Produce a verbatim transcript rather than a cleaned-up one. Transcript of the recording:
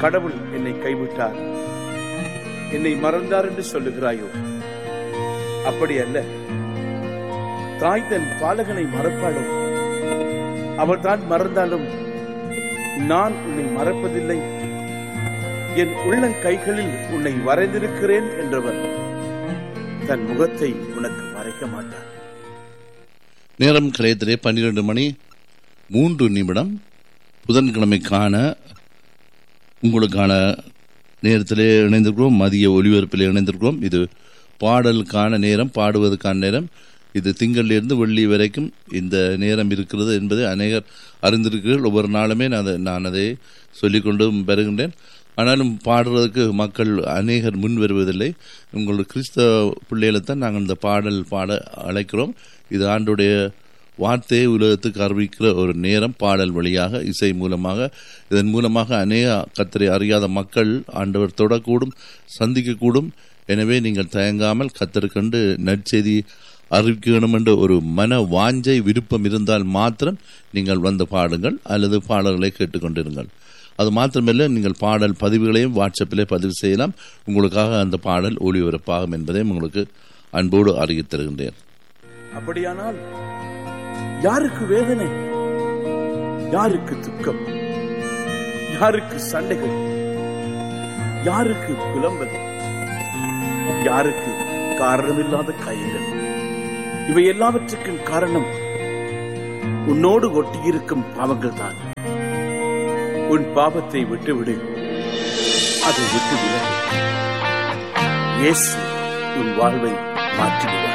கடவுள் என்னை கைவிட்டார், என்னை மறந்தார் என்று சொல்லுகிறாயோ? அப்படி அல்ல. தாய் தன் பாலகனை மறப்பாளோ? அவள் தான் மறந்தாலும் நான் உன்னை மறப்பதில்லை. என் உள்ளங்கைகளில் உன்னை வரைந்திருக்கிறேன் என்றவர் தன் முகத்தை உனக்கு மறைக்க மாட்டார். நேரம் கலையத்திலே பன்னிரண்டு மணி மூன்று நிமிடம். புதன்கிழமைக்கான உங்களுக்கான நேரத்திலே இணைந்திருக்கிறோம். மதிய ஒலிபரப்பிலே இணைந்திருக்கிறோம். இது பாடலுக்கான நேரம், பாடுவதற்கான நேரம். இது திங்களிலிருந்து வெள்ளி வரைக்கும் இந்த நேரம் இருக்கிறது என்பதை அநேகர் அறிந்திருக்கிறீர்கள். ஒவ்வொரு நாளுமே நான் அதை நான் அதை சொல்லிக்கொண்டு வருகின்றேன். ஆனாலும் பாடுறதுக்கு மக்கள் அநேகர் முன் வருவதில்லை. உங்களுடைய கிறிஸ்தவ பிள்ளைகளைத்தான் நாங்கள் இந்த பாடல் பாட அழைக்கிறோம். இது ஆண்டுடைய வார்த்தையை உலகத்துக்கு அறிவிக்கிற ஒரு நேரம். பாடல் வழியாக, இசை மூலமாக, இதன் மூலமாக அநேக கர்த்தரை அறியாத மக்கள் ஆண்டவர் தொடக்கூடும், சந்திக்கக்கூடும். எனவே நீங்கள் தயங்காமல் கர்த்தருக்கண்டு நற்செய்தி அறிவிக்கணும் என்ற ஒரு மன வாஞ்சை, விருப்பம் இருந்தால் மாத்திரம் நீங்கள் வந்து பாடுங்கள் அல்லது பாடல்களை கேட்டுக்கொண்டிருங்கள். அது மாத்திரமல்ல, நீங்கள் பாடல் பதிவுகளையும் வாட்ஸ்அப்பிலே பதிவு செய்யலாம். உங்களுக்காக அந்த பாடல் ஒளிபரப்பாகும் என்பதையும் உங்களுக்கு அன்போடு அறிவித்து தருகின்றேன். அப்படியானால் யாருக்கு வேதனை, யாருக்கு துக்கம், யாருக்கு சண்டைகள், யாருக்கு புலம்பல், யாருக்கு காரணமில்லாத காயங்கள்? இவை எல்லாவற்றுக்கும் காரணம் உன்னோடு ஒட்டியிருக்கும் பாவங்கள் தான். உன் பாவத்தை விட்டுவிடு, அதை விட்டு விலகு. இயேசு உன் வாழ்வை மாற்றிவிடு.